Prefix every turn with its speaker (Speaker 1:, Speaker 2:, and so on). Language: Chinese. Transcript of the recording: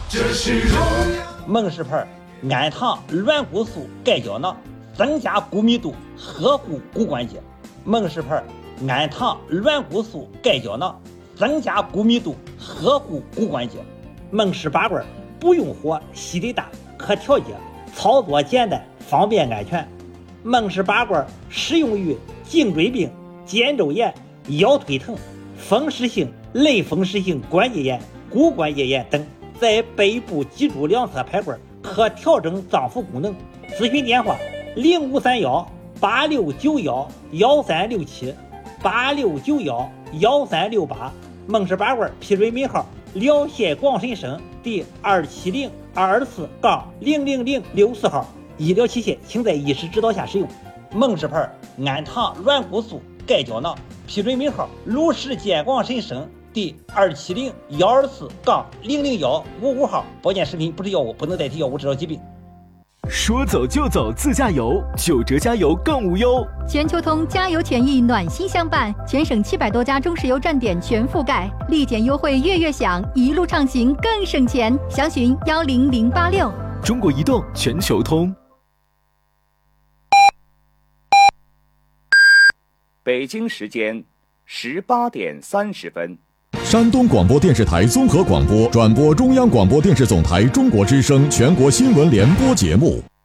Speaker 1: 这是荣耀。
Speaker 2: 孟氏牌氨糖软骨素钙胶囊，增加骨密度，呵护骨关节。孟氏牌氨糖软骨素钙胶囊，增加骨密度，呵护骨关节。孟氏拔罐不用火，吸力大，可调节，操作简单，方便安全。孟氏拔罐适用于颈椎病、肩周炎、腰腿疼、风湿性、类风湿性关节炎、骨关节炎等，在背部脊柱两侧排罐，可调整脏腑功能。咨询电话：0531-8691-1367，8691-1368。孟氏拔罐批准尾号辽县广深省第270-224-00064号。医疗器械请在医师指导下使用。孟氏牌氨糖软骨素钙胶囊批准尾号鲁石县广深省第270-124-00155号。保健食品不是药物，不能代替药物治疗疾病。
Speaker 3: 说走就走自驾游，9折加油更无忧。
Speaker 4: 全球通加油权益暖心相伴，全省700多家中石油站点全覆盖，立减优惠月月享，一路畅行更省钱。详询10086。
Speaker 3: 中国移动全球通。
Speaker 5: 北京时间18点30分。
Speaker 6: 山东广播电视台综合广播转播中央广播电视总台中国之声全国新闻联播节目。